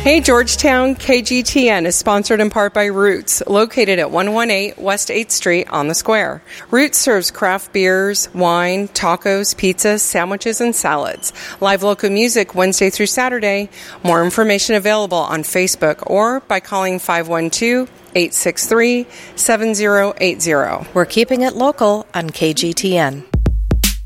Hey Georgetown, KGTN is sponsored in part by Roots, located at 118 West 8th Street on the Square. Roots serves craft beers, wine, tacos, pizzas, sandwiches, and salads. Live local music Wednesday through Saturday. More information available on Facebook or by calling 512-863-7080. We're keeping it local on KGTN.